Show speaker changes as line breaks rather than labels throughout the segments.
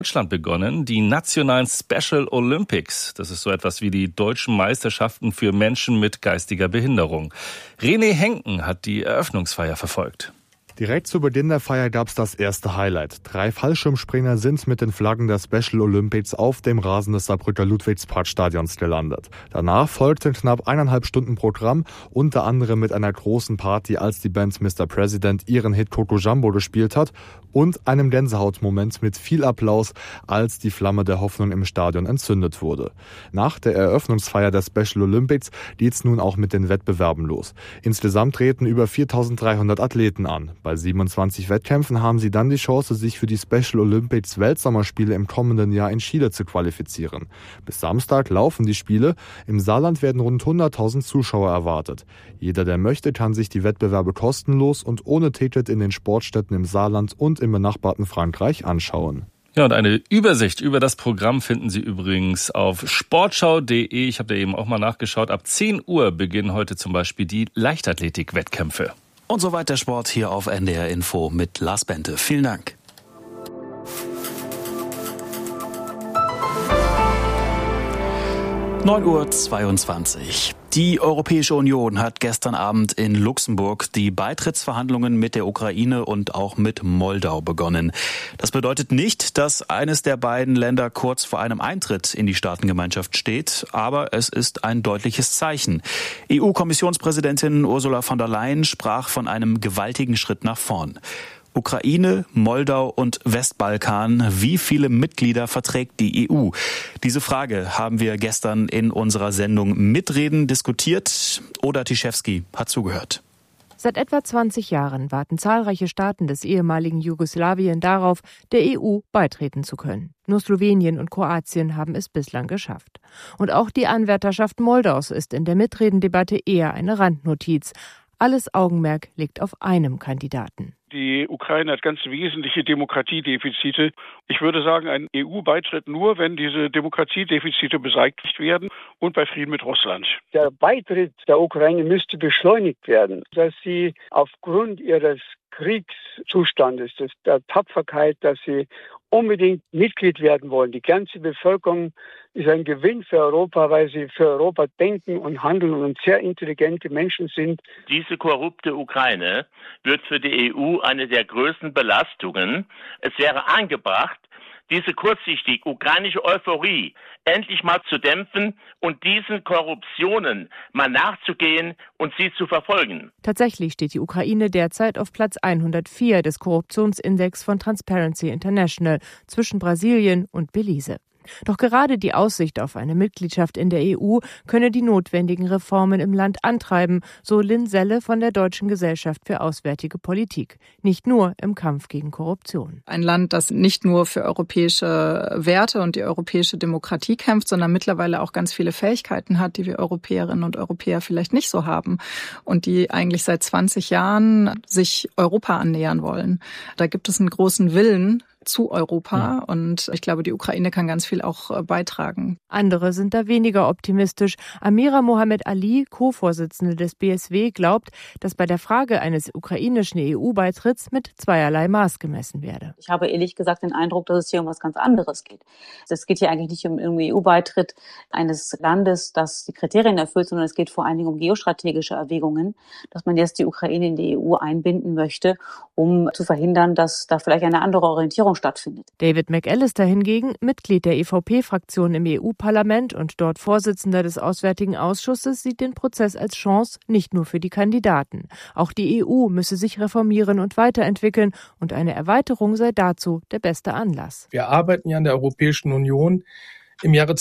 Deutschland begonnen, die nationalen Special Olympics. Das ist so etwas wie die deutschen Meisterschaften für Menschen mit geistiger Behinderung. René Henken hat die Eröffnungsfeier verfolgt.
Direkt zu Beginn der Feier gab es das erste Highlight. 3 Fallschirmspringer sind mit den Flaggen der Special Olympics auf dem Rasen des Saarbrücker Ludwigsparkstadions gelandet. Danach folgten knapp 1,5 Stunden Programm, unter anderem mit einer großen Party, als die Band Mr. President ihren Hit Coco Jumbo gespielt hat und einem Gänsehautmoment mit viel Applaus, als die Flamme der Hoffnung im Stadion entzündet wurde. Nach der Eröffnungsfeier der Special Olympics geht's nun auch mit den Wettbewerben los. Insgesamt treten über 4.300 Athleten an. Bei 27 Wettkämpfen haben sie dann die Chance, sich für die Special Olympics Weltsommerspiele im kommenden Jahr in Chile zu qualifizieren. Bis Samstag laufen die Spiele. Im Saarland werden rund 100.000 Zuschauer erwartet. Jeder, der möchte, kann sich die Wettbewerbe kostenlos und ohne Ticket in den Sportstätten im Saarland und im benachbarten Frankreich anschauen.
Ja, und eine Übersicht über das Programm finden Sie übrigens auf sportschau.de. Ich habe da eben auch mal nachgeschaut. Ab 10 Uhr beginnen heute zum Beispiel die Leichtathletik-Wettkämpfe.
Und soweit der Sport hier auf NDR Info mit Lars Bente. Vielen Dank. (9:22 Uhr). Die Europäische Union hat gestern Abend in Luxemburg die Beitrittsverhandlungen mit der Ukraine und auch mit Moldau begonnen. Das bedeutet nicht, dass eines der beiden Länder kurz vor einem Eintritt in die Staatengemeinschaft steht, aber es ist ein deutliches Zeichen. EU-Kommissionspräsidentin Ursula von der Leyen sprach von einem gewaltigen Schritt nach vorn. Ukraine, Moldau und Westbalkan. Wie viele Mitglieder verträgt die EU? Diese Frage haben wir gestern in unserer Sendung Mitreden diskutiert. Oda Tiszewski hat zugehört.
Seit etwa 20 Jahren warten zahlreiche Staaten des ehemaligen Jugoslawien darauf, der EU beitreten zu können. Nur Slowenien und Kroatien haben es bislang geschafft. Und auch die Anwärterschaft Moldaus ist in der Mitredendebatte eher eine Randnotiz. Alles Augenmerk liegt auf einem Kandidaten.
Die Ukraine hat ganz wesentliche Demokratiedefizite. Ich würde sagen, ein EU-Beitritt nur, wenn diese Demokratiedefizite beseitigt werden und bei Frieden mit Russland.
Der Beitritt der Ukraine müsste beschleunigt werden, dass sie aufgrund ihres Kriegszustandes, der Tapferkeit, dass sie unbedingt Mitglied werden wollen. Die ganze Bevölkerung ist ein Gewinn für Europa, weil sie für Europa denken und handeln und sehr intelligente Menschen sind.
Diese korrupte Ukraine wird für die EU eine der größten Belastungen. Es wäre angebracht, diese kurzsichtig ukrainische Euphorie endlich mal zu dämpfen und diesen Korruptionen mal nachzugehen und sie zu verfolgen.
Tatsächlich steht die Ukraine derzeit auf Platz 104 des Korruptionsindex von Transparency International zwischen Brasilien und Belize. Doch gerade die Aussicht auf eine Mitgliedschaft in der EU könne die notwendigen Reformen im Land antreiben, so Lynn Selle von der Deutschen Gesellschaft für Auswärtige Politik. Nicht nur im Kampf gegen Korruption.
Ein Land, das nicht nur für europäische Werte und die europäische Demokratie kämpft, sondern mittlerweile auch ganz viele Fähigkeiten hat, die wir Europäerinnen und Europäer vielleicht nicht so haben und die eigentlich seit 20 Jahren sich Europa annähern wollen. Da gibt es einen großen Willen zu Europa und ich glaube, die Ukraine kann ganz viel auch beitragen.
Andere sind da weniger optimistisch. Amira Mohammed Ali, Co-Vorsitzende des BSW, glaubt, dass bei der Frage eines ukrainischen EU-Beitritts mit zweierlei Maß gemessen werde.
Ich habe ehrlich gesagt den Eindruck, dass es hier um was ganz anderes geht. Es geht hier eigentlich nicht um den EU-Beitritt eines Landes, das die Kriterien erfüllt, sondern es geht vor allen Dingen um geostrategische Erwägungen, dass man jetzt die Ukraine in die EU einbinden möchte, um zu verhindern, dass da vielleicht eine andere Orientierung stattfindet.
David McAllister hingegen, Mitglied der EVP-Fraktion im EU-Parlament und dort Vorsitzender des Auswärtigen Ausschusses, sieht den Prozess als Chance nicht nur für die Kandidaten. Auch die EU müsse sich reformieren und weiterentwickeln und eine Erweiterung sei dazu der beste Anlass.
Wir arbeiten ja in der Europäischen Union im Jahre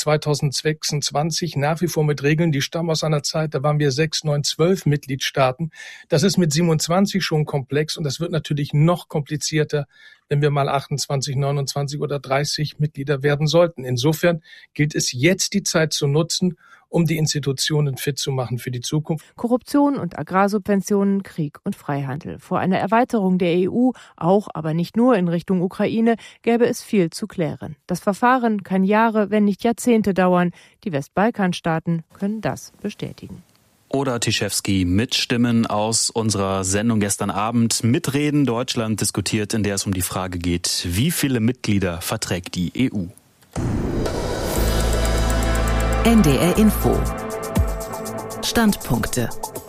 2026 nach wie vor mit Regeln, die stammen aus einer Zeit, da waren wir 6, 9, 12 Mitgliedstaaten. Das ist mit 27 schon komplex und das wird natürlich noch komplizierter, wenn wir mal 28, 29 oder 30 Mitglieder werden sollten. Insofern gilt es jetzt, die Zeit zu nutzen, um die Institutionen fit zu machen für die Zukunft.
Korruption und Agrarsubventionen, Krieg und Freihandel. Vor einer Erweiterung der EU, auch aber nicht nur in Richtung Ukraine, gäbe es viel zu klären. Das Verfahren kann Jahre, wenn nicht Jahrzehnte dauern. Die Westbalkanstaaten können das bestätigen.
oder Tischewski mit Stimmen aus unserer Sendung gestern Abend. Mitreden Deutschland diskutiert, in der es um die Frage geht, wie viele Mitglieder verträgt die EU?
NDR Info. Standpunkte.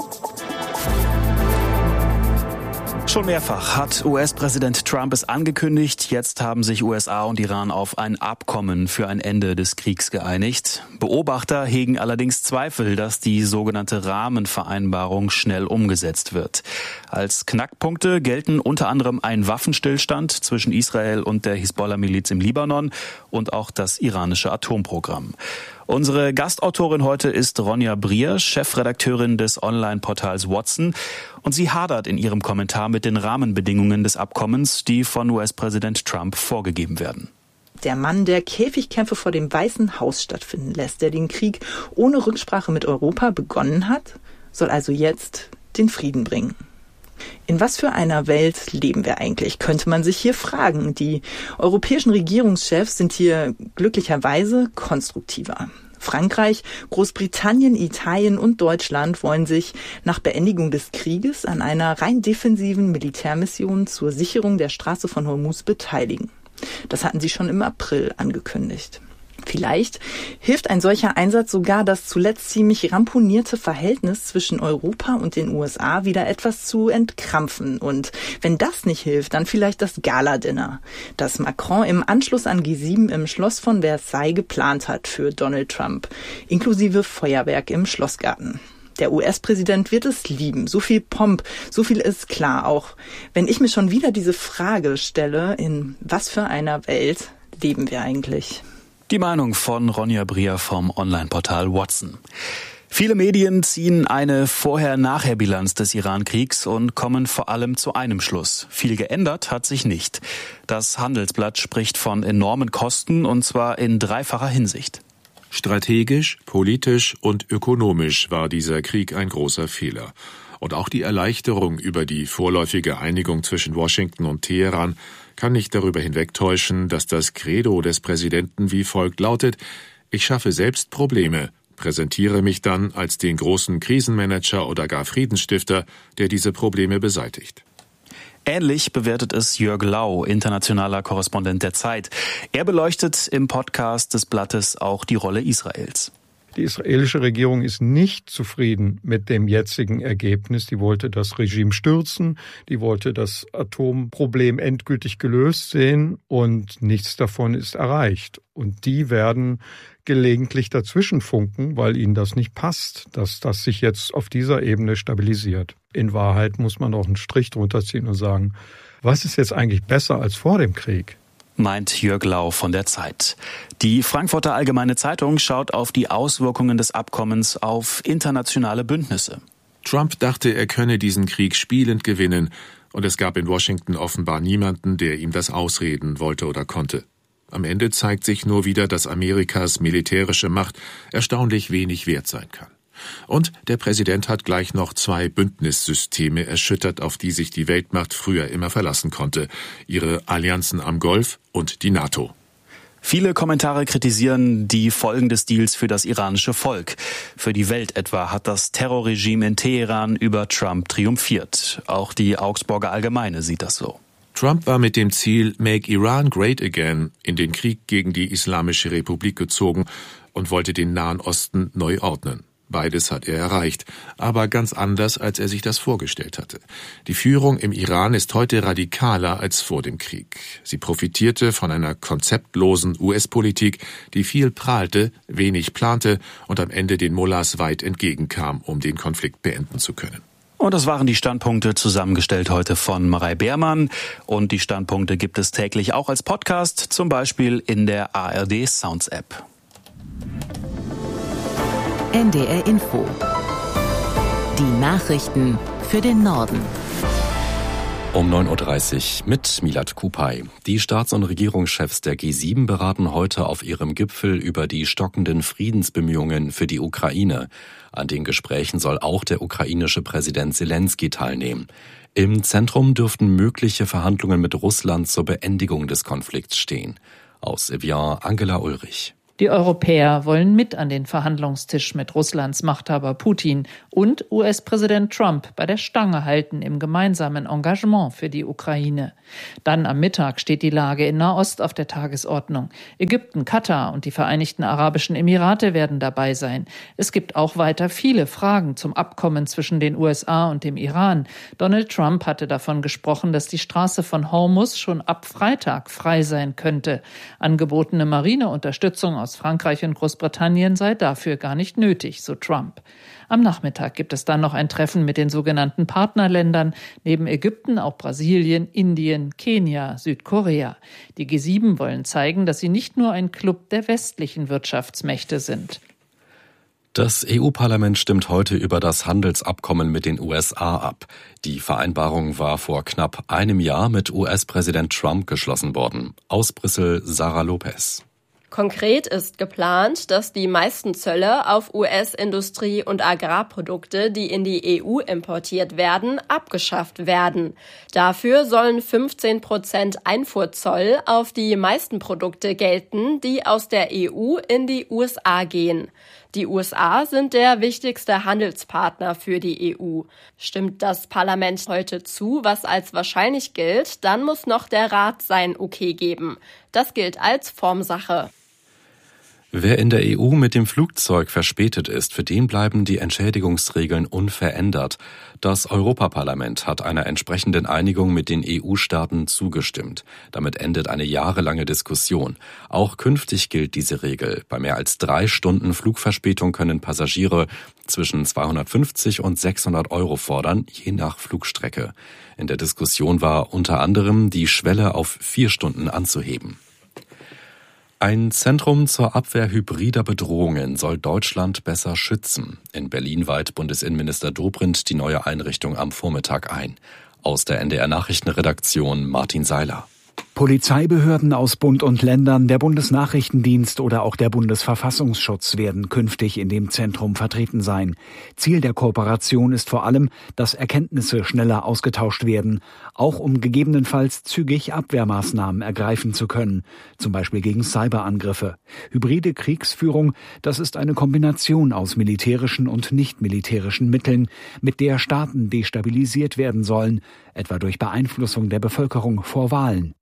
Schon mehrfach hat US-Präsident Trump es angekündigt. Jetzt haben sich USA und Iran auf ein Abkommen für ein Ende des Kriegs geeinigt. Beobachter hegen allerdings Zweifel, dass die sogenannte Rahmenvereinbarung schnell umgesetzt wird. Als Knackpunkte gelten unter anderem ein Waffenstillstand zwischen Israel und der Hisbollah-Miliz im Libanon und auch das iranische Atomprogramm. Unsere Gastautorin heute ist Ronja Brier, Chefredakteurin des Online-Portals Watson. Und sie hadert in ihrem Kommentar mit den Rahmenbedingungen des Abkommens, die von US-Präsident Trump vorgegeben werden.
Der Mann, der Käfigkämpfe vor dem Weißen Haus stattfinden lässt, der den Krieg ohne Rücksprache mit Europa begonnen hat, soll also jetzt den Frieden bringen. In was für einer Welt leben wir eigentlich, könnte man sich hier fragen. Die europäischen Regierungschefs sind hier glücklicherweise konstruktiver. Frankreich, Großbritannien, Italien und Deutschland wollen sich nach Beendigung des Krieges an einer rein defensiven Militärmission zur Sicherung der Straße von Hormuz beteiligen. Das hatten sie schon im April angekündigt. Vielleicht hilft ein solcher Einsatz sogar, das zuletzt ziemlich ramponierte Verhältnis zwischen Europa und den USA wieder etwas zu entkrampfen. Und wenn das nicht hilft, dann vielleicht das Gala-Dinner, das Macron im Anschluss an G7 im Schloss von Versailles geplant hat für Donald Trump, inklusive Feuerwerk im Schlossgarten. Der US-Präsident wird es lieben. So viel Pomp, so viel ist klar. Auch wenn ich mir schon wieder diese Frage stelle, in was für einer Welt leben wir eigentlich?
Die Meinung von Ronja Brier vom Online-Portal Watson. Viele Medien ziehen eine Vorher-Nachher-Bilanz des Iran-Kriegs und kommen vor allem zu einem Schluss. Viel geändert hat sich nicht. Das Handelsblatt spricht von enormen Kosten, und zwar in dreifacher Hinsicht.
Strategisch, politisch und ökonomisch war dieser Krieg ein großer Fehler. Und auch die Erleichterung über die vorläufige Einigung zwischen Washington und Teheran kann nicht darüber hinwegtäuschen, dass das Credo des Präsidenten wie folgt lautet: Ich schaffe selbst Probleme, präsentiere mich dann als den großen Krisenmanager oder gar Friedensstifter, der diese Probleme beseitigt.
Ähnlich bewertet es Jörg Lau, internationaler Korrespondent der Zeit. Er beleuchtet im Podcast des Blattes auch die Rolle Israels.
Die israelische Regierung ist nicht zufrieden mit dem jetzigen Ergebnis. Die wollte das Regime stürzen, die wollte das Atomproblem endgültig gelöst sehen, und nichts davon ist erreicht. Und die werden gelegentlich dazwischen funken, weil ihnen das nicht passt, dass das sich jetzt auf dieser Ebene stabilisiert. In Wahrheit muss man auch einen Strich drunter ziehen und sagen, was ist jetzt eigentlich besser als vor dem Krieg?
Meint Jörg Lau von der Zeit. Die Frankfurter Allgemeine Zeitung schaut auf die Auswirkungen des Abkommens auf internationale Bündnisse.
Trump dachte, er könne diesen Krieg spielend gewinnen, und es gab in Washington offenbar niemanden, der ihm das ausreden wollte oder konnte. Am Ende zeigt sich nur wieder, dass Amerikas militärische Macht erstaunlich wenig wert sein kann. Und der Präsident hat gleich noch 2 Bündnissysteme erschüttert, auf die sich die Weltmacht früher immer verlassen konnte: ihre Allianzen am Golf und die NATO.
Viele Kommentare kritisieren die Folgen des Deals für das iranische Volk. Für die Welt etwa hat das Terrorregime in Teheran über Trump triumphiert. Auch die Augsburger Allgemeine sieht das so.
Trump war mit dem Ziel Make Iran Great Again in den Krieg gegen die Islamische Republik gezogen und wollte den Nahen Osten neu ordnen. Beides hat er erreicht, aber ganz anders, als er sich das vorgestellt hatte. Die Führung im Iran ist heute radikaler als vor dem Krieg. Sie profitierte von einer konzeptlosen US-Politik, die viel prahlte, wenig plante und am Ende den Mullahs weit entgegenkam, um den Konflikt beenden zu können.
Und das waren die Standpunkte, zusammengestellt heute von Marei Beermann. Und die Standpunkte gibt es täglich auch als Podcast, zum Beispiel in der ARD Sounds App.
NDR Info. Die Nachrichten für den Norden.
Um 9.30 Uhr mit Milad Kupay. Die Staats- und Regierungschefs der G7 beraten heute auf ihrem Gipfel über die stockenden Friedensbemühungen für die Ukraine. An den Gesprächen soll auch der ukrainische Präsident Selenskyj teilnehmen. Im Zentrum dürften mögliche Verhandlungen mit Russland zur Beendigung des Konflikts stehen. Aus Evian, Angela Ulrich.
Die Europäer wollen mit an den Verhandlungstisch mit Russlands Machthaber Putin und US-Präsident Trump bei der Stange halten im gemeinsamen Engagement für die Ukraine. Dann am Mittag steht die Lage in Nahost auf der Tagesordnung. Ägypten, Katar und die Vereinigten Arabischen Emirate werden dabei sein. Es gibt auch weiter viele Fragen zum Abkommen zwischen den USA und dem Iran. Donald Trump hatte davon gesprochen, dass die Straße von Hormuz schon ab Freitag frei sein könnte. Angebotene Marineunterstützung aus Frankreich und Großbritannien sei dafür gar nicht nötig, so Trump. Am Nachmittag gibt es dann noch ein Treffen mit den sogenannten Partnerländern, neben Ägypten auch Brasilien, Indien, Kenia, Südkorea. Die G7 wollen zeigen, dass sie nicht nur ein Club der westlichen Wirtschaftsmächte sind.
Das EU-Parlament stimmt heute über das Handelsabkommen mit den USA ab. Die Vereinbarung war vor knapp einem Jahr mit US-Präsident Trump geschlossen worden. Aus Brüssel, Sarah Lopez.
Konkret ist geplant, dass die meisten Zölle auf US-Industrie- und Agrarprodukte, die in die EU importiert werden, abgeschafft werden. Dafür sollen 15% Einfuhrzoll auf die meisten Produkte gelten, die aus der EU in die USA gehen. Die USA sind der wichtigste Handelspartner für die EU. Stimmt das Parlament heute zu, was als wahrscheinlich gilt, dann muss noch der Rat sein Okay geben. Das gilt als Formsache.
Wer in der EU mit dem Flugzeug verspätet ist, für den bleiben die Entschädigungsregeln unverändert. Das Europaparlament hat einer entsprechenden Einigung mit den EU-Staaten zugestimmt. Damit endet eine jahrelange Diskussion. Auch künftig gilt diese Regel. Bei mehr als 3 Stunden Flugverspätung können Passagiere zwischen 250 und 600 Euro fordern, je nach Flugstrecke. In der Diskussion war unter anderem die Schwelle auf 4 Stunden anzuheben. Ein Zentrum zur Abwehr hybrider Bedrohungen soll Deutschland besser schützen. In Berlin weiht Bundesinnenminister Dobrindt die neue Einrichtung am Vormittag ein. Aus der NDR-Nachrichtenredaktion Martin Seiler.
Polizeibehörden aus Bund und Ländern, der Bundesnachrichtendienst oder auch der Bundesverfassungsschutz werden künftig in dem Zentrum vertreten sein. Ziel der Kooperation ist vor allem, dass Erkenntnisse schneller ausgetauscht werden, auch um gegebenenfalls zügig Abwehrmaßnahmen ergreifen zu können, zum Beispiel gegen Cyberangriffe. Hybride Kriegsführung, das ist eine Kombination aus militärischen und nicht-militärischen Mitteln, mit der Staaten destabilisiert werden sollen, etwa durch Beeinflussung der Bevölkerung vor Wahlen.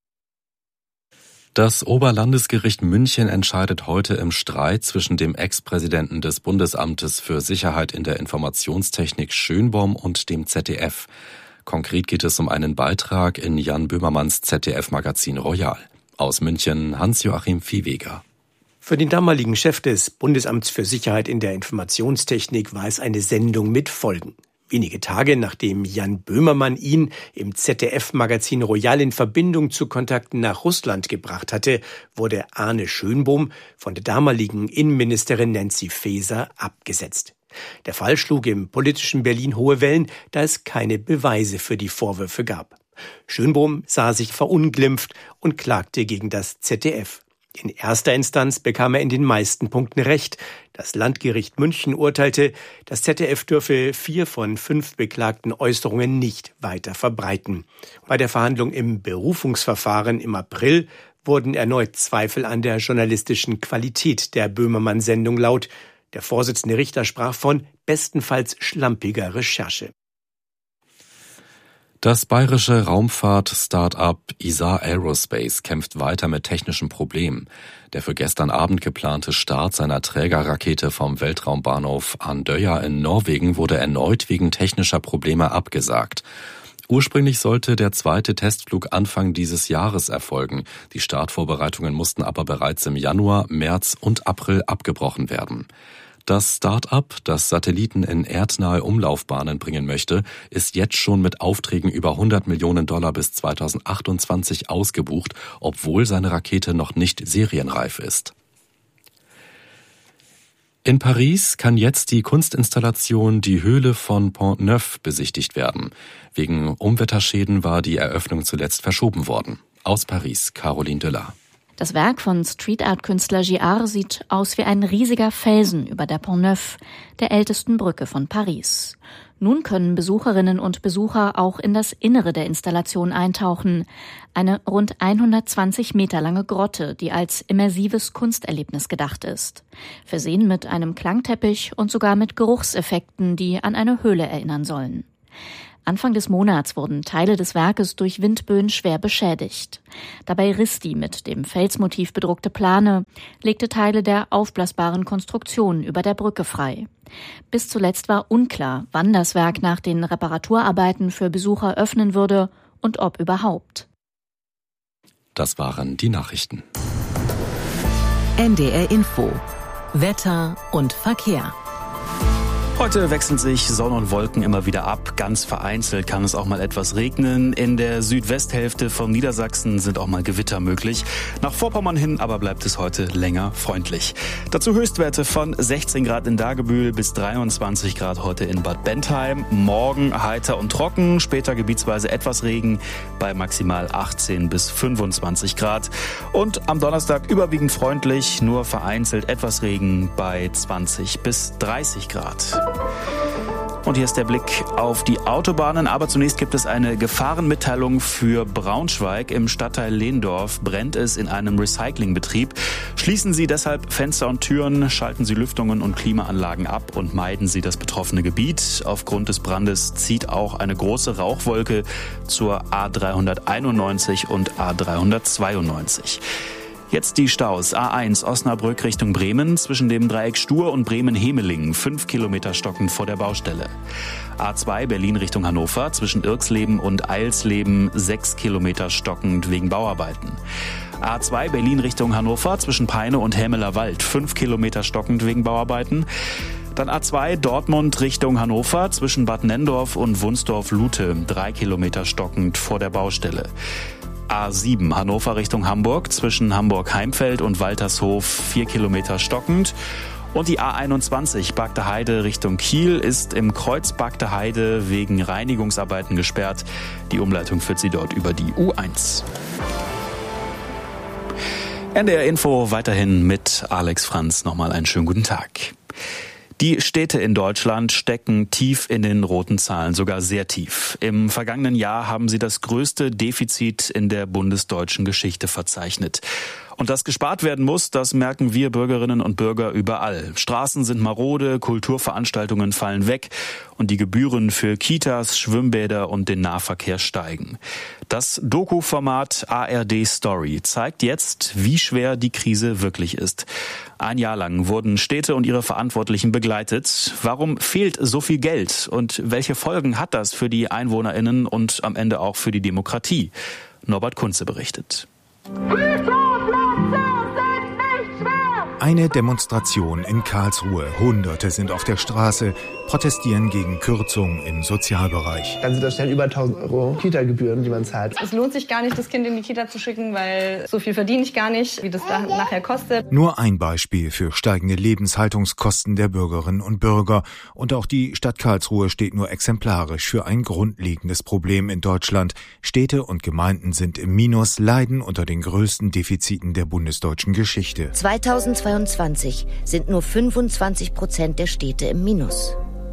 Das Oberlandesgericht München entscheidet heute im Streit zwischen dem Ex-Präsidenten des Bundesamtes für Sicherheit in der Informationstechnik Schönbohm und dem ZDF. Konkret geht es um einen Beitrag in Jan Böhmermanns ZDF-Magazin Royal. Aus München Hans-Joachim Viehweger.
Für den damaligen Chef des Bundesamts für Sicherheit in der Informationstechnik war es eine Sendung mit Folgen. Wenige Tage nachdem Jan Böhmermann ihn im ZDF-Magazin Royal in Verbindung zu Kontakten nach Russland gebracht hatte, wurde Arne Schönbohm von der damaligen Innenministerin Nancy Faeser abgesetzt. Der Fall schlug im politischen Berlin hohe Wellen, da es keine Beweise für die Vorwürfe gab. Schönbohm sah sich verunglimpft und klagte gegen das ZDF. In erster Instanz bekam er in den meisten Punkten Recht. Das Landgericht München urteilte, das ZDF dürfe 4 von 5 beklagten Äußerungen nicht weiter verbreiten. Bei der Verhandlung im Berufungsverfahren im April wurden erneut Zweifel an der journalistischen Qualität der Böhmermann-Sendung laut. Der Vorsitzende Richter sprach von bestenfalls schlampiger Recherche.
Das bayerische Raumfahrt-Start-up Isar Aerospace kämpft weiter mit technischen Problemen. Der für gestern Abend geplante Start seiner Trägerrakete vom Weltraumbahnhof Andøya in Norwegen wurde erneut wegen technischer Probleme abgesagt. Ursprünglich sollte der 2. Testflug Anfang dieses Jahres erfolgen. Die Startvorbereitungen mussten aber bereits im Januar, März und April abgebrochen werden. Das Start-up, das Satelliten in erdnahe Umlaufbahnen bringen möchte, ist jetzt schon mit Aufträgen über $100 Millionen bis 2028 ausgebucht, obwohl seine Rakete noch nicht serienreif ist. In Paris kann jetzt die Kunstinstallation Die Höhle von Pont-Neuf besichtigt werden. Wegen Unwetterschäden war die Eröffnung zuletzt verschoben worden. Aus Paris, Caroline Döller.
Das Werk von Street-Art-Künstler Giard sieht aus wie ein riesiger Felsen über der Pont-Neuf, der ältesten Brücke von Paris. Nun können Besucherinnen und Besucher auch in das Innere der Installation eintauchen. Eine rund 120 Meter lange Grotte, die als immersives Kunsterlebnis gedacht ist. Versehen mit einem Klangteppich und sogar mit Geruchseffekten, die an eine Höhle erinnern sollen. Anfang des Monats wurden Teile des Werkes durch Windböen schwer beschädigt. Dabei riss die mit dem Felsmotiv bedruckte Plane, legte Teile der aufblasbaren Konstruktion über der Brücke frei. Bis zuletzt war unklar, wann das Werk nach den Reparaturarbeiten für Besucher öffnen würde und ob überhaupt.
Das waren die Nachrichten.
NDR Info. Wetter und Verkehr.
Heute wechseln sich Sonne und Wolken immer wieder ab. Ganz vereinzelt kann es auch mal etwas regnen. In der Südwesthälfte von Niedersachsen sind auch mal Gewitter möglich. Nach Vorpommern hin aber bleibt es heute länger freundlich. Dazu Höchstwerte von 16 Grad in Dagebühl bis 23 Grad heute in Bad Bentheim. Morgen heiter und trocken, später gebietsweise etwas Regen bei maximal 18 bis 25 Grad. Und am Donnerstag überwiegend freundlich, nur vereinzelt etwas Regen bei 20 bis 30 Grad. Und hier ist der Blick auf die Autobahnen. Aber zunächst gibt es eine Gefahrenmitteilung für Braunschweig. Im Stadtteil Lehndorf brennt es in einem Recyclingbetrieb. Schließen Sie deshalb Fenster und Türen, schalten Sie Lüftungen und Klimaanlagen ab und meiden Sie das betroffene Gebiet. Aufgrund des Brandes zieht auch eine große Rauchwolke zur A391 und A392. Jetzt die Staus. A1 Osnabrück Richtung Bremen zwischen dem Dreieck Stur und Bremen-Hemelingen 5 Kilometer stockend vor der Baustelle. A2 Berlin Richtung Hannover zwischen Irksleben und Eilsleben 6 Kilometer stockend wegen Bauarbeiten. A2 Berlin Richtung Hannover zwischen Peine und Hämeler Wald 5 Kilometer stockend wegen Bauarbeiten. Dann A2 Dortmund Richtung Hannover zwischen Bad Nenndorf und Wunsdorf-Lute 3 Kilometer stockend vor der Baustelle. A7 Hannover Richtung Hamburg zwischen Hamburg-Heimfeld und Waltershof 4 Kilometer stockend. Und die A21 Bagde Heide Richtung Kiel ist im Kreuz Bagde Heide wegen Reinigungsarbeiten gesperrt. Die Umleitung führt sie dort über die U1. NDR Info weiterhin mit Alex Franz. Nochmal einen schönen guten Tag. Die Städte in Deutschland stecken tief in den roten Zahlen, sogar sehr tief. Im vergangenen Jahr haben sie das größte Defizit in der bundesdeutschen Geschichte verzeichnet. Und dass gespart werden muss, das merken wir Bürgerinnen und Bürger überall. Straßen sind marode, Kulturveranstaltungen fallen weg und die Gebühren für Kitas, Schwimmbäder und den Nahverkehr steigen. Das Doku-Format ARD Story zeigt jetzt, wie schwer die Krise wirklich ist. Ein Jahr lang wurden Städte und ihre Verantwortlichen begleitet. Warum fehlt so viel Geld und welche Folgen hat das für die EinwohnerInnen und am Ende auch für die Demokratie? Norbert Kunze berichtet.
Eine Demonstration in Karlsruhe. Hunderte sind auf der Straße, protestieren gegen Kürzungen im Sozialbereich.
Dann sind das schnell über 1.000 Euro Kita-Gebühren, die man zahlt.
Es lohnt sich gar nicht, das Kind in die Kita zu schicken, weil so viel verdiene ich gar nicht, wie das da nachher kostet.
Nur ein Beispiel für steigende Lebenshaltungskosten der Bürgerinnen und Bürger. Und auch die Stadt Karlsruhe steht nur exemplarisch für ein grundlegendes Problem in Deutschland. Städte und Gemeinden sind im Minus, leiden unter den größten Defiziten der bundesdeutschen Geschichte.
2022 sind nur 25% der Städte im Minus.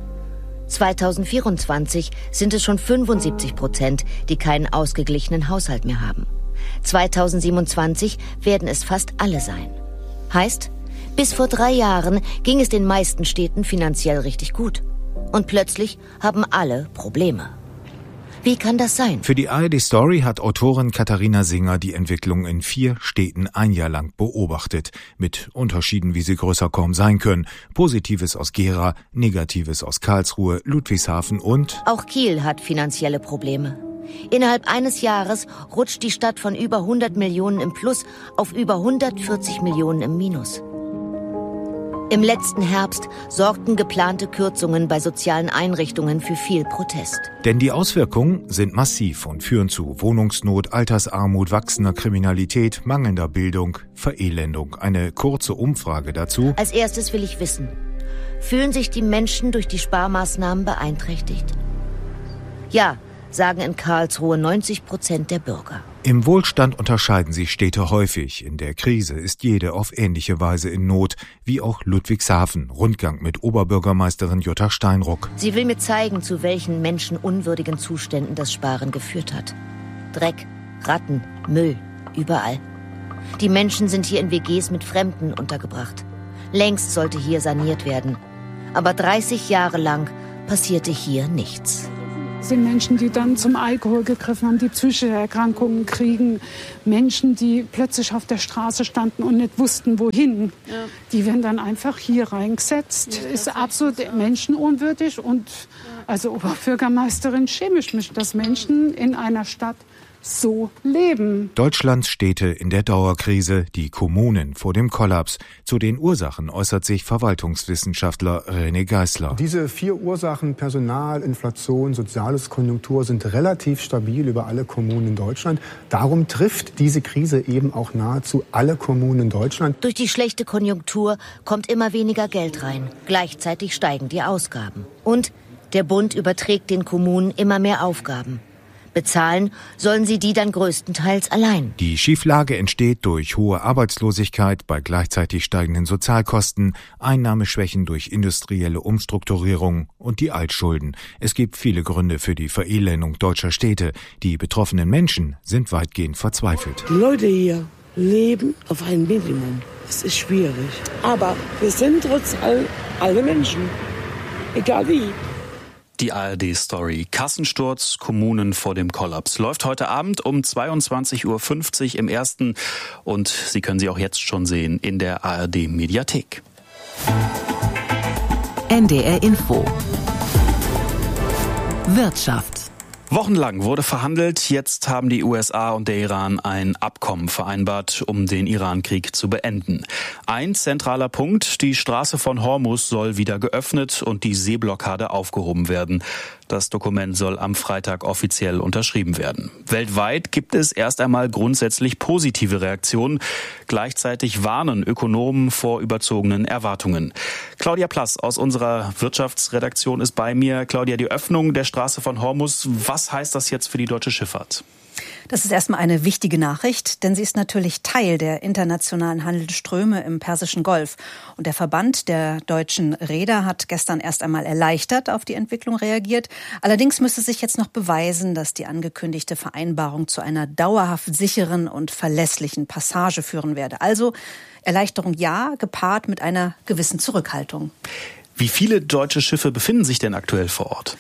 2024 sind es schon 75%, die keinen ausgeglichenen Haushalt mehr haben. 2027 werden es fast alle sein. Heißt, bis vor 3 Jahren ging es den meisten Städten finanziell richtig gut. Und plötzlich haben alle Probleme. Wie kann das sein?
Für die ARD Story hat Autorin Katharina Singer die Entwicklung in 4 Städten ein Jahr lang beobachtet. Mit Unterschieden, wie sie größer kaum sein können. Positives aus Gera, Negatives aus Karlsruhe, Ludwigshafen und...
Auch Kiel hat finanzielle Probleme. Innerhalb eines Jahres rutscht die Stadt von über 100 Millionen im Plus auf über 140 Millionen im Minus. Im letzten Herbst sorgten geplante Kürzungen bei sozialen Einrichtungen für viel Protest.
Denn die Auswirkungen sind massiv und führen zu Wohnungsnot, Altersarmut, wachsender Kriminalität, mangelnder Bildung, Verelendung. Eine kurze Umfrage dazu.
Als erstes will ich wissen, fühlen sich die Menschen durch die Sparmaßnahmen beeinträchtigt? Ja, sagen in Karlsruhe 90% der Bürger.
Im Wohlstand unterscheiden sich Städte häufig. In der Krise ist jede auf ähnliche Weise in Not, wie auch Ludwigshafen. Rundgang mit Oberbürgermeisterin Jutta Steinruck.
Sie will mir zeigen, zu welchen menschenunwürdigen Zuständen das Sparen geführt hat. Dreck, Ratten, Müll, überall. Die Menschen sind hier in WGs mit Fremden untergebracht. Längst sollte hier saniert werden. Aber 30 Jahre lang passierte hier nichts.
Es sind Menschen, die dann zum Alkohol gegriffen haben, die psychische Erkrankungen kriegen. Menschen, die plötzlich auf der Straße standen und nicht wussten, wohin. Ja. Die werden dann einfach hier reingesetzt. Ja, ist absolut menschenunwürdig. Und also Oberbürgermeisterin schäme ich mich, dass Menschen in einer Stadt so leben.
Deutschlands Städte in der Dauerkrise, die Kommunen vor dem Kollaps. Zu den Ursachen äußert sich Verwaltungswissenschaftler René Geisler.
Diese 4 Ursachen, Personal, Inflation, soziales Konjunktur, sind relativ stabil über alle Kommunen in Deutschland. Darum trifft diese Krise eben auch nahezu alle Kommunen in Deutschland.
Durch die schlechte Konjunktur kommt immer weniger Geld rein. Gleichzeitig steigen die Ausgaben. Und der Bund überträgt den Kommunen immer mehr Aufgaben. Bezahlen sollen sie die dann größtenteils allein.
Die Schieflage entsteht durch hohe Arbeitslosigkeit bei gleichzeitig steigenden Sozialkosten, Einnahmeschwächen durch industrielle Umstrukturierung und die Altschulden. Es gibt viele Gründe für die Verelendung deutscher Städte. Die betroffenen Menschen sind weitgehend verzweifelt.
Die Leute hier leben auf ein Minimum. Es ist schwierig. Aber wir sind trotz allem alle Menschen. Egal wie.
Die ARD-Story Kassensturz, Kommunen vor dem Kollaps läuft heute Abend um 22.50 Uhr im Ersten und Sie können sie auch jetzt schon sehen in der ARD-Mediathek.
NDR Info Wirtschaft.
Wochenlang wurde verhandelt, jetzt haben die USA und der Iran ein Abkommen vereinbart, um den Iran-Krieg zu beenden. Ein zentraler Punkt, die Straße von Hormuz soll wieder geöffnet und die Seeblockade aufgehoben werden. Das Dokument soll am Freitag offiziell unterschrieben werden. Weltweit gibt es erst einmal grundsätzlich positive Reaktionen. Gleichzeitig warnen Ökonomen vor überzogenen Erwartungen. Claudia Plass aus unserer Wirtschaftsredaktion ist bei mir. Claudia, die Öffnung der Straße von Hormuz, was heißt das jetzt für die deutsche Schifffahrt?
Das ist erstmal eine wichtige Nachricht, denn sie ist natürlich Teil der internationalen Handelsströme im Persischen Golf. Und der Verband der deutschen Reeder hat gestern erst einmal erleichtert auf die Entwicklung reagiert. Allerdings müsste sich jetzt noch beweisen, dass die angekündigte Vereinbarung zu einer dauerhaft sicheren und verlässlichen Passage führen werde. Also Erleichterung ja, gepaart mit einer gewissen Zurückhaltung.
Wie viele deutsche Schiffe befinden sich denn aktuell vor Ort?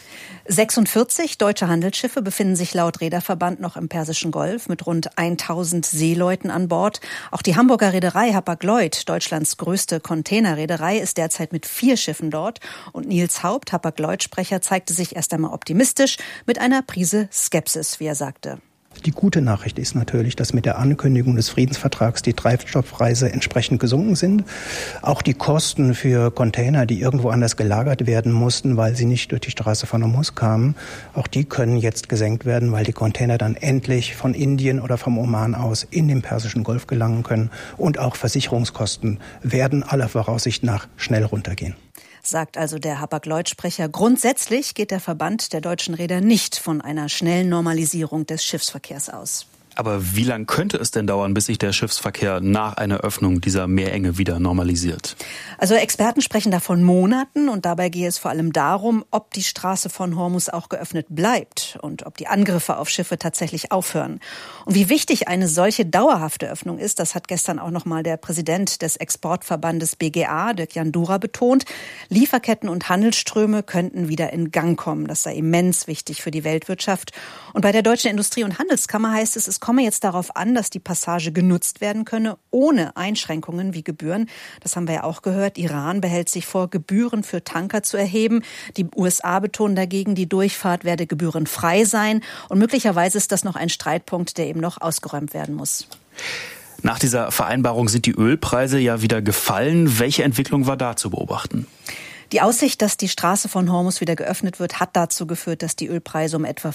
46 deutsche Handelsschiffe befinden sich laut Reederverband noch im Persischen Golf mit rund 1000 Seeleuten an Bord. Auch die Hamburger Reederei Hapag-Lloyd, Deutschlands größte Containerreederei, ist derzeit mit 4 Schiffen dort. Und Nils Haupt, Hapag-Lloyd-Sprecher, zeigte sich erst einmal optimistisch mit einer Prise Skepsis, wie er sagte.
Die gute Nachricht ist natürlich, dass mit der Ankündigung des Friedensvertrags die Treibstoffpreise entsprechend gesunken sind. Auch die Kosten für Container, die irgendwo anders gelagert werden mussten, weil sie nicht durch die Straße von Hormuz kamen, auch die können jetzt gesenkt werden, weil die Container dann endlich von Indien oder vom Oman aus in den Persischen Golf gelangen können. Und auch Versicherungskosten werden aller Voraussicht nach schnell runtergehen.
Sagt also der Hapag-Lloyd-Sprecher. Grundsätzlich geht der Verband der deutschen Reeder nicht von einer schnellen Normalisierung des Schiffsverkehrs aus.
Aber wie lang könnte es denn dauern, bis sich der Schiffsverkehr nach einer Öffnung dieser Meerenge wieder normalisiert?
Also Experten sprechen da von Monaten und dabei gehe es vor allem darum, ob die Straße von Hormuz auch geöffnet bleibt und ob die Angriffe auf Schiffe tatsächlich aufhören. Und wie wichtig eine solche dauerhafte Öffnung ist, das hat gestern auch nochmal der Präsident des Exportverbandes BGA, Dirk Jandura, betont. Lieferketten und Handelsströme könnten wieder in Gang kommen. Das sei immens wichtig für die Weltwirtschaft. Und bei der Deutschen Industrie- und Handelskammer heißt es komme jetzt darauf an, dass die Passage genutzt werden könne, ohne Einschränkungen wie Gebühren. Das haben wir ja auch gehört. Iran behält sich vor, Gebühren für Tanker zu erheben. Die USA betonen dagegen, die Durchfahrt werde gebührenfrei sein. Und möglicherweise ist das noch ein Streitpunkt, der eben noch ausgeräumt werden muss.
Nach dieser Vereinbarung sind die Ölpreise ja wieder gefallen. Welche Entwicklung war da zu beobachten?
Die Aussicht, dass die Straße von Hormuz wieder geöffnet wird, hat dazu geführt, dass die Ölpreise um etwa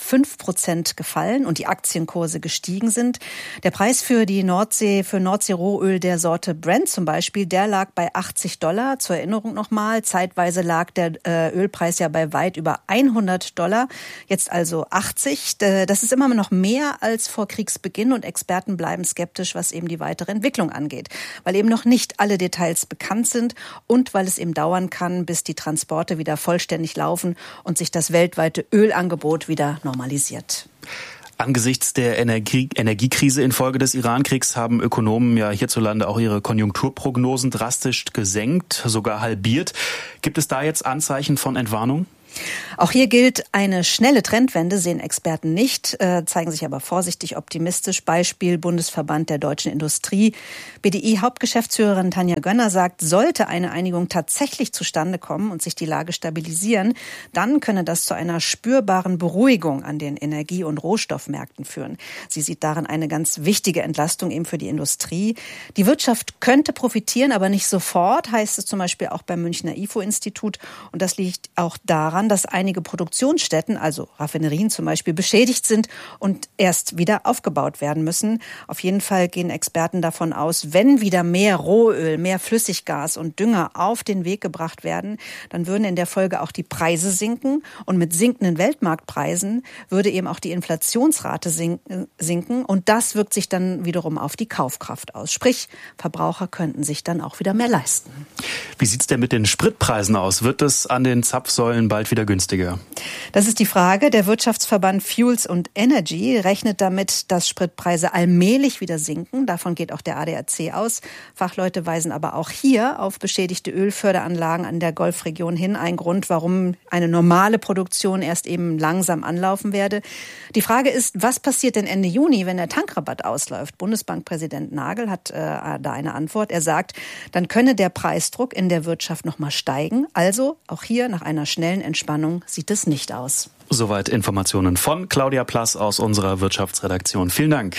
5% gefallen und die Aktienkurse gestiegen sind. Der Preis für Nordsee-Rohöl der Sorte Brent zum Beispiel, der lag bei $80. Zur Erinnerung nochmal, zeitweise lag der Ölpreis ja bei weit über $100. Jetzt also 80. Das ist immer noch mehr als vor Kriegsbeginn und Experten bleiben skeptisch, was eben die weitere Entwicklung angeht, weil eben noch nicht alle Details bekannt sind und weil es eben dauern kann, bis die Transporte wieder vollständig laufen und sich das weltweite Ölangebot wieder normalisiert.
Angesichts der Energiekrise infolge des Iran-Kriegs haben Ökonomen ja hierzulande auch ihre Konjunkturprognosen drastisch gesenkt, sogar halbiert. Gibt es da jetzt Anzeichen von Entwarnung?
Auch hier gilt, eine schnelle Trendwende sehen Experten nicht, zeigen sich aber vorsichtig optimistisch. Beispiel Bundesverband der deutschen Industrie. BDI-Hauptgeschäftsführerin Tanja Gönner sagt, sollte eine Einigung tatsächlich zustande kommen und sich die Lage stabilisieren, dann könne das zu einer spürbaren Beruhigung an den Energie- und Rohstoffmärkten führen. Sie sieht darin eine ganz wichtige Entlastung eben für die Industrie. Die Wirtschaft könnte profitieren, aber nicht sofort, heißt es zum Beispiel auch beim Münchner IFO-Institut. Und das liegt auch daran, dass einige Produktionsstätten, also Raffinerien zum Beispiel, beschädigt sind und erst wieder aufgebaut werden müssen. Auf jeden Fall gehen Experten davon aus, wenn wieder mehr Rohöl, mehr Flüssiggas und Dünger auf den Weg gebracht werden, dann würden in der Folge auch die Preise sinken und mit sinkenden Weltmarktpreisen würde eben auch die Inflationsrate sinken und das wirkt sich dann wiederum auf die Kaufkraft aus. Sprich, Verbraucher könnten sich dann auch wieder mehr leisten.
Wie sieht's denn mit den Spritpreisen aus? Wird es an den Zapfsäulen bald wieder günstiger?
Das ist die Frage. Der Wirtschaftsverband Fuels and Energy rechnet damit, dass Spritpreise allmählich wieder sinken. Davon geht auch der ADAC aus. Fachleute weisen aber auch hier auf beschädigte Ölförderanlagen an der Golfregion hin. Ein Grund, warum eine normale Produktion erst eben langsam anlaufen werde. Die Frage ist, was passiert denn Ende Juni, wenn der Tankrabatt ausläuft? Bundesbankpräsident Nagel hat da eine Antwort. Er sagt, dann könne der Preisdruck in der Wirtschaft noch mal steigen. Also auch hier nach einer schnellen Entspannung sieht es nicht aus.
Soweit Informationen von Claudia Plass aus unserer Wirtschaftsredaktion. Vielen Dank.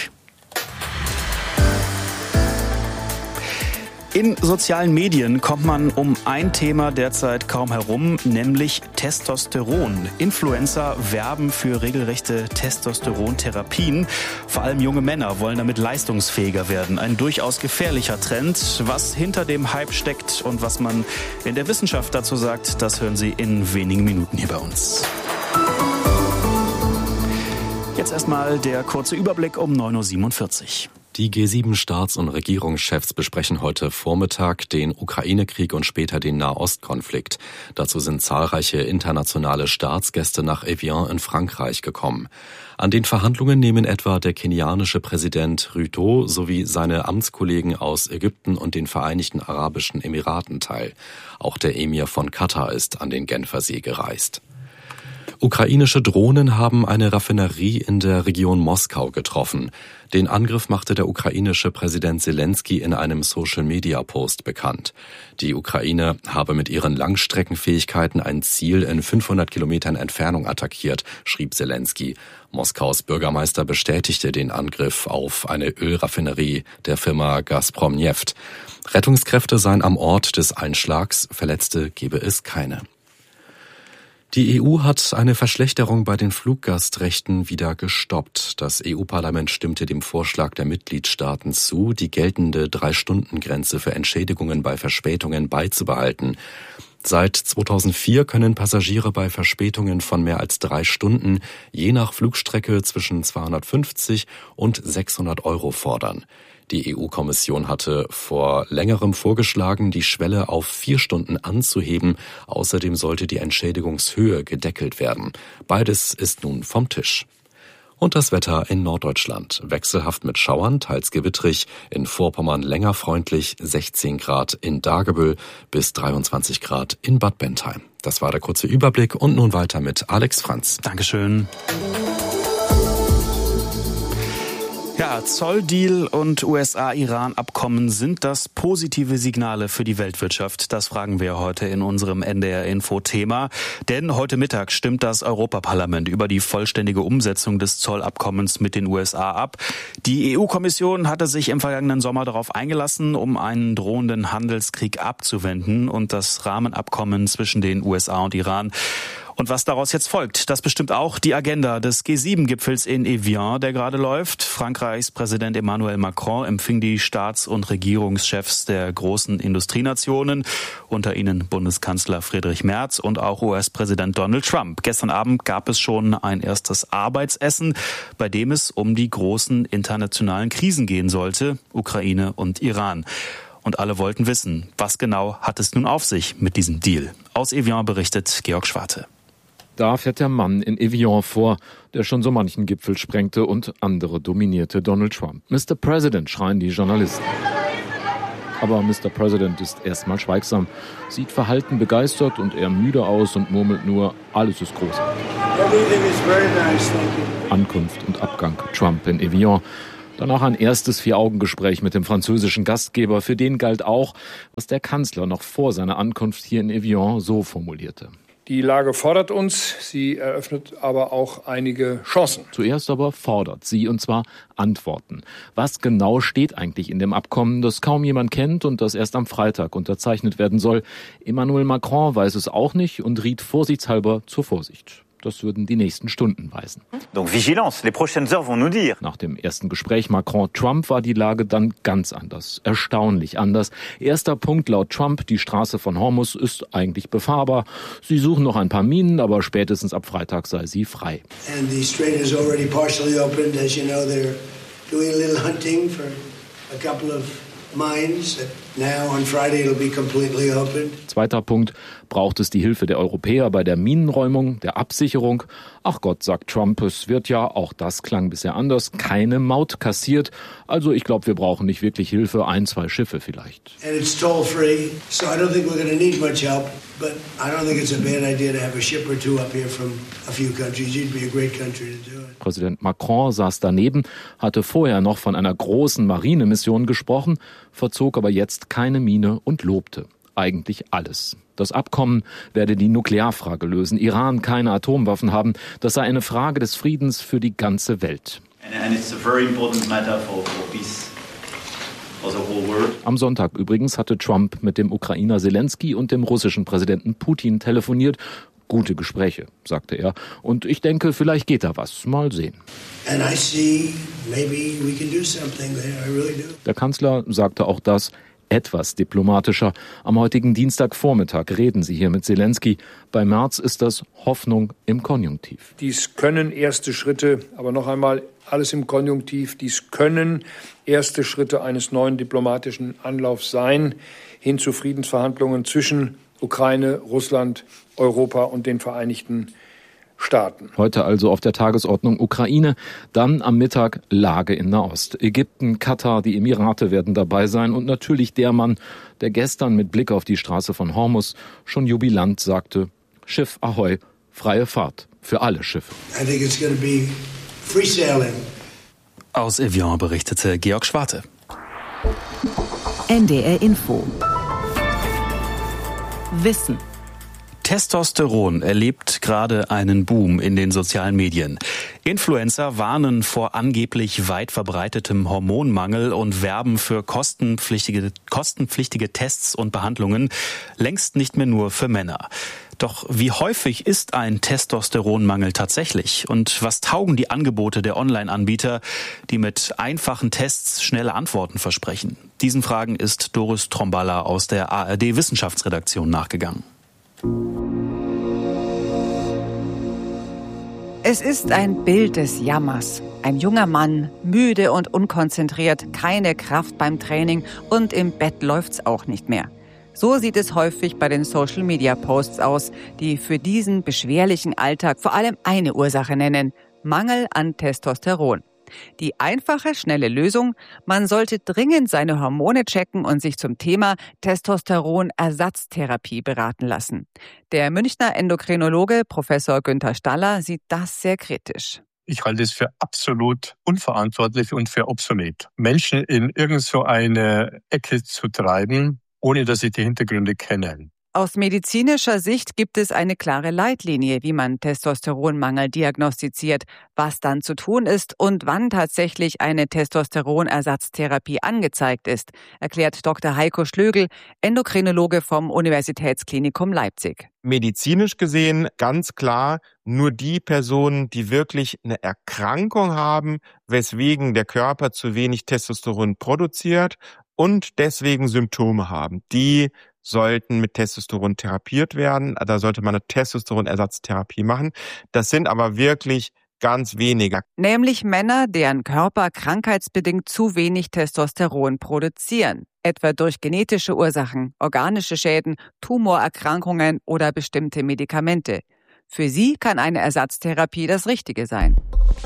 In sozialen Medien kommt man um ein Thema derzeit kaum herum, nämlich Testosteron. Influencer werben für regelrechte Testosterontherapien. Vor allem junge Männer wollen damit leistungsfähiger werden. Ein durchaus gefährlicher Trend. Was hinter dem Hype steckt und was man in der Wissenschaft dazu sagt, das hören Sie in wenigen Minuten hier bei uns. Jetzt erstmal der kurze Überblick um 9.47 Uhr.
Die G7-Staats- und Regierungschefs besprechen heute Vormittag den Ukraine-Krieg und später den Nahostkonflikt. Dazu sind zahlreiche internationale Staatsgäste nach Evian in Frankreich gekommen. An den Verhandlungen nehmen etwa der kenianische Präsident Ruto sowie seine Amtskollegen aus Ägypten und den Vereinigten Arabischen Emiraten teil. Auch der Emir von Katar ist an den Genfersee gereist. Ukrainische Drohnen haben eine Raffinerie in der Region Moskau getroffen. Den Angriff machte der ukrainische Präsident Selensky in einem Social-Media-Post bekannt. Die Ukraine habe mit ihren Langstreckenfähigkeiten ein Ziel in 500 Kilometern Entfernung attackiert, schrieb Selensky. Moskaus Bürgermeister bestätigte den Angriff auf eine Ölraffinerie der Firma Gazprom Neft. Rettungskräfte seien am Ort des Einschlags, Verletzte gebe es keine. Die EU hat eine Verschlechterung bei den Fluggastrechten wieder gestoppt. Das EU-Parlament stimmte dem Vorschlag der Mitgliedstaaten zu, die geltende 3-Stunden-Grenze für Entschädigungen bei Verspätungen beizubehalten. Seit 2004 können Passagiere bei Verspätungen von mehr als 3 Stunden je nach Flugstrecke zwischen 250 und 600 € fordern. Die EU-Kommission hatte vor längerem vorgeschlagen, die Schwelle auf 4 Stunden anzuheben. Außerdem sollte die Entschädigungshöhe gedeckelt werden. Beides ist nun vom Tisch. Und das Wetter in Norddeutschland. Wechselhaft mit Schauern, teils gewittrig. In Vorpommern länger freundlich, 16 Grad in Dagebüll bis 23 Grad in Bad Bentheim. Das war der kurze Überblick und nun weiter mit Alex Franz.
Dankeschön. Ja, Zolldeal und USA-Iran-Abkommen, sind das positive Signale für die Weltwirtschaft? Das fragen wir heute in unserem NDR-Info-Thema. Denn heute Mittag stimmt das Europaparlament über die vollständige Umsetzung des Zollabkommens mit den USA ab. Die EU-Kommission hatte sich im vergangenen Sommer darauf eingelassen, um einen drohenden Handelskrieg abzuwenden und das Rahmenabkommen zwischen den USA und Iran. Und was daraus jetzt folgt, das bestimmt auch die Agenda des G7-Gipfels in Evian, der gerade läuft. Frankreichs Präsident Emmanuel Macron empfing die Staats- und Regierungschefs der großen Industrienationen, unter ihnen Bundeskanzler Friedrich Merz und auch US-Präsident Donald Trump. Gestern Abend gab es schon ein erstes Arbeitsessen, bei dem es um die großen internationalen Krisen gehen sollte, Ukraine und Iran. Und alle wollten wissen, was genau hat es nun auf sich mit diesem Deal? Aus Evian berichtet Georg Schwarte.
Da fährt der Mann in Evian vor, der schon so manchen Gipfel sprengte und andere dominierte, Donald Trump. Mr. President, schreien die Journalisten. Aber Mr. President ist erstmal schweigsam, sieht verhalten begeistert und eher müde aus und murmelt nur, alles ist großartig. Ankunft und Abgang, Trump in Evian. Danach ein erstes Vier-Augen-Gespräch mit dem französischen Gastgeber. Für den galt auch, was der Kanzler noch vor seiner Ankunft hier in Evian so formulierte.
Die Lage fordert uns, sie eröffnet aber auch einige Chancen.
Zuerst aber fordert sie, und zwar Antworten. Was genau steht eigentlich in dem Abkommen, das kaum jemand kennt und das erst am Freitag unterzeichnet werden soll? Emmanuel Macron weiß es auch nicht und riet vorsichtshalber zur Vorsicht. Das würden die nächsten Stunden weisen.
Donc vigilance, les prochaines heures vont nous dire.
Nach dem ersten Gespräch Macron-Trump war die Lage dann ganz anders, erstaunlich anders. Erster Punkt laut Trump, die Straße von Hormuz ist eigentlich befahrbar. Sie suchen noch ein paar Minen, aber spätestens ab Freitag sei sie frei.
And the strait is already partially opened. As you know, they're doing a little hunting for a couple of mines. Now on Friday it'll be completely open.
Zweiter Punkt, braucht es die Hilfe der Europäer bei der Minenräumung, der Absicherung. Ach Gott, sagt Trump, es wird ja, auch das klang bisher anders, keine Maut kassiert. Also ich glaube, wir brauchen nicht wirklich Hilfe, 1, 2 Schiffe vielleicht.
And it's toll free, so I don't think we're going to need much help. But I don't think it's a bad idea to have a ship or two up here from a few countries. You'd be a great country to do it.
Präsident Macron saß daneben, hatte vorher noch von einer großen Marinemission gesprochen, verzog aber jetzt keine Miene und lobte eigentlich alles. Das Abkommen werde die Nuklearfrage lösen, Iran keine Atomwaffen haben, das sei eine Frage des Friedens für die ganze Welt.
And it's a very important matter for peace.
Am Sonntag übrigens hatte Trump mit dem Ukrainer Zelensky und dem russischen Präsidenten Putin telefoniert. Gute Gespräche, sagte er. Und ich denke, vielleicht geht da was. Mal sehen. Der Kanzler sagte auch das etwas diplomatischer. Am heutigen Dienstagvormittag reden sie hier mit Zelensky. Bei Merz ist das Hoffnung im Konjunktiv.
Dies können erste Schritte, aber noch einmal alles im Konjunktiv, dies können erste Schritte eines neuen diplomatischen Anlaufs sein, hin zu Friedensverhandlungen zwischen Ukraine, Russland, Europa und den Vereinigten Staaten.
Heute also auf der Tagesordnung Ukraine, dann am Mittag Lage in Nahost. Ägypten, Katar, die Emirate werden dabei sein und natürlich der Mann, der gestern mit Blick auf die Straße von Hormuz schon jubilant sagte, Schiff Ahoi, freie Fahrt für alle Schiffe.
I think it's going to be free sailing.
Aus Evian berichtete Georg Schwarte.
NDR Info. Wissen.
Testosteron erlebt gerade einen Boom in den sozialen Medien. Influencer warnen vor angeblich weit verbreitetem Hormonmangel und werben für kostenpflichtige Tests und Behandlungen, längst nicht mehr nur für Männer. Doch wie häufig ist ein Testosteronmangel tatsächlich? Und was taugen die Angebote der Online-Anbieter, die mit einfachen Tests schnelle Antworten versprechen? Diesen Fragen ist Doris Tromballa aus der ARD-Wissenschaftsredaktion nachgegangen.
Es ist ein Bild des Jammers. Ein junger Mann, müde und unkonzentriert, keine Kraft beim Training und im Bett läuft's auch nicht mehr. So sieht es häufig bei den Social-Media-Posts aus, die für diesen beschwerlichen Alltag vor allem eine Ursache nennen: Mangel an Testosteron. Die einfache, schnelle Lösung: Man sollte dringend seine Hormone checken und sich zum Thema Testosteronersatztherapie beraten lassen. Der Münchner Endokrinologe Professor Günther Staller sieht das sehr kritisch.
Ich halte es für absolut unverantwortlich und für obsolet, Menschen in irgend so eine Ecke zu treiben, ohne dass ich die Hintergründe kenne.
Aus medizinischer Sicht gibt es eine klare Leitlinie, wie man Testosteronmangel diagnostiziert, was dann zu tun ist und wann tatsächlich eine Testosteronersatztherapie angezeigt ist, erklärt Dr. Heiko Schlögl, Endokrinologe vom Universitätsklinikum Leipzig.
Medizinisch gesehen ganz klar nur die Personen, die wirklich eine Erkrankung haben, weswegen der Körper zu wenig Testosteron produziert und deswegen Symptome haben, die sollten mit Testosteron therapiert werden. Da sollte man eine Testosteronersatztherapie machen. Das sind aber wirklich ganz wenige.
Nämlich Männer, deren Körper krankheitsbedingt zu wenig Testosteron produzieren. Etwa durch genetische Ursachen, organische Schäden, Tumorerkrankungen oder bestimmte Medikamente. Für sie kann eine Ersatztherapie das Richtige sein.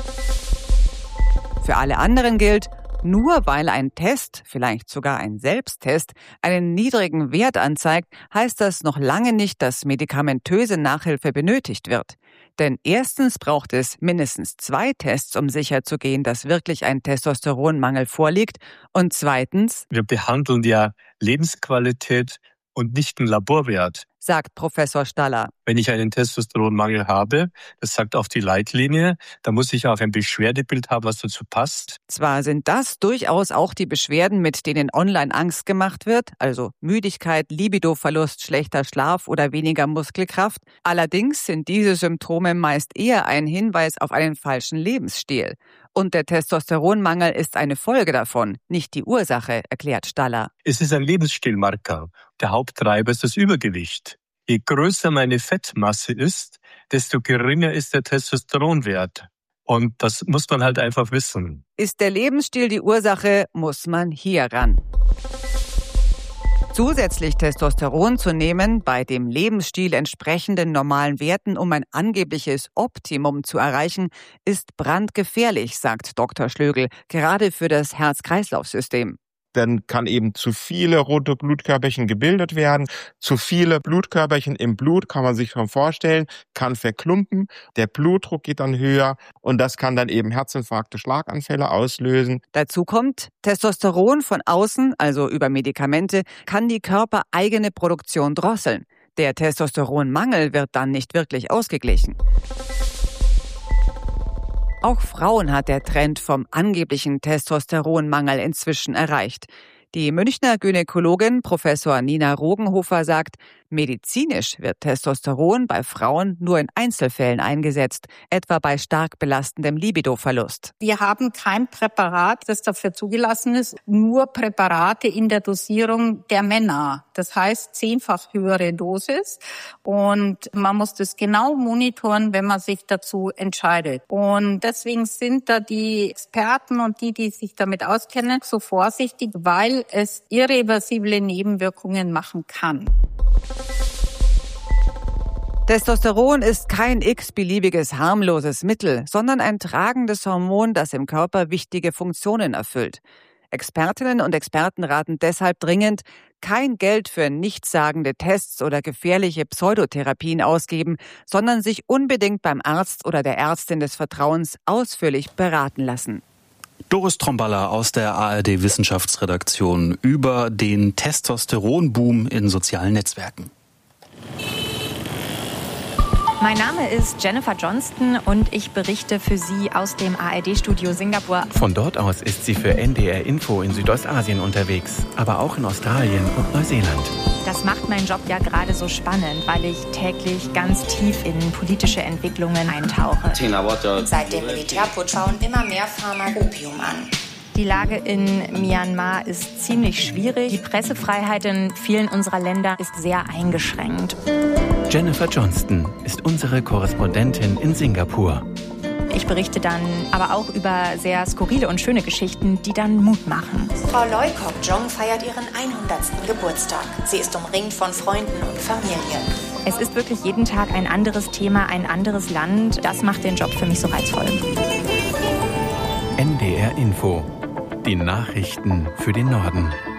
Für alle anderen gilt, nur weil ein Test, vielleicht sogar ein Selbsttest, einen niedrigen Wert anzeigt, heißt das noch lange nicht, dass medikamentöse Nachhilfe benötigt wird. Denn erstens braucht es mindestens 2 Tests, um sicherzugehen, dass wirklich ein Testosteronmangel vorliegt. Und zweitens:
Wir behandeln ja Lebensqualität und nicht einen Laborwert,
sagt Professor Staller.
Wenn ich einen Testosteronmangel habe, das sagt auch die Leitlinie, dann muss ich auch ein Beschwerdebild haben, was dazu passt.
Zwar sind das durchaus auch die Beschwerden, mit denen online Angst gemacht wird, also Müdigkeit, Libidoverlust, schlechter Schlaf oder weniger Muskelkraft. Allerdings sind diese Symptome meist eher ein Hinweis auf einen falschen Lebensstil. Und der Testosteronmangel ist eine Folge davon, nicht die Ursache, erklärt Staller.
Es ist ein Lebensstilmarker. Der Haupttreiber ist das Übergewicht. Je größer meine Fettmasse ist, desto geringer ist der Testosteronwert. Und das muss man halt einfach wissen.
Ist der Lebensstil die Ursache, muss man hier ran. Zusätzlich Testosteron zu nehmen, bei dem Lebensstil entsprechenden normalen Werten, um ein angebliches Optimum zu erreichen, ist brandgefährlich, sagt Dr. Schlögl, gerade für das Herz-Kreislauf-System.
Dann kann eben zu viele rote Blutkörperchen gebildet werden. Zu viele Blutkörperchen im Blut, kann man sich schon vorstellen, kann verklumpen. Der Blutdruck geht dann höher und das kann dann eben Herzinfarkte, Schlaganfälle auslösen.
Dazu kommt, Testosteron von außen, also über Medikamente, kann die körpereigene Produktion drosseln. Der Testosteronmangel wird dann nicht wirklich ausgeglichen. Auch Frauen hat der Trend vom angeblichen Testosteronmangel inzwischen erreicht. Die Münchner Gynäkologin Professor Nina Rogenhofer sagt, medizinisch wird Testosteron bei Frauen nur in Einzelfällen eingesetzt, etwa bei stark belastendem Libidoverlust.
Wir haben kein Präparat, das dafür zugelassen ist, nur Präparate in der Dosierung der Männer. Das heißt 10-fach höhere Dosis und man muss das genau monitoren, wenn man sich dazu entscheidet. Und deswegen sind da die Experten und die sich damit auskennen, so vorsichtig, weil es irreversible Nebenwirkungen machen kann.
Testosteron ist kein x-beliebiges harmloses Mittel, sondern ein tragendes Hormon, das im Körper wichtige Funktionen erfüllt. Expertinnen und Experten raten deshalb dringend, kein Geld für nichtssagende Tests oder gefährliche Pseudotherapien ausgeben, sondern sich unbedingt beim Arzt oder der Ärztin des Vertrauens ausführlich beraten lassen.
Doris Tromballer aus der ARD-Wissenschaftsredaktion über den Testosteronboom in sozialen Netzwerken.
Mein Name ist Jennifer Johnston und ich berichte für Sie aus dem ARD-Studio Singapur.
Von dort aus ist sie für NDR Info in Südostasien unterwegs, aber auch in Australien und Neuseeland.
Das macht meinen Job ja gerade so spannend, weil ich täglich ganz tief in politische Entwicklungen eintauche.
Seit dem Militärputsch bauen immer mehr Farmer Opium an.
Die Lage in Myanmar ist ziemlich schwierig. Die Pressefreiheit in vielen unserer Länder ist sehr eingeschränkt.
Jennifer Johnston ist unsere Korrespondentin in Singapur.
Ich berichte dann aber auch über sehr skurrile und schöne Geschichten, die dann Mut machen.
Frau Loy Kok Jong feiert ihren 100. Geburtstag. Sie ist umringt von Freunden und Familie.
Es ist wirklich jeden Tag ein anderes Thema, ein anderes Land. Das macht den Job für mich so reizvoll.
NDR Info. Die Nachrichten für den Norden.